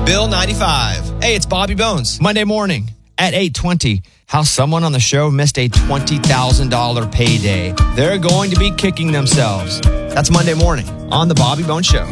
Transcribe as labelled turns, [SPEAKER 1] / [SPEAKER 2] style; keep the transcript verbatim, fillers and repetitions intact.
[SPEAKER 1] Bill ninety-five. Hey, it's Bobby Bones. Monday morning at eight twenty. How someone on the show missed a twenty thousand dollars payday. They're going to be kicking themselves. That's Monday morning on the Bobby Bones Show.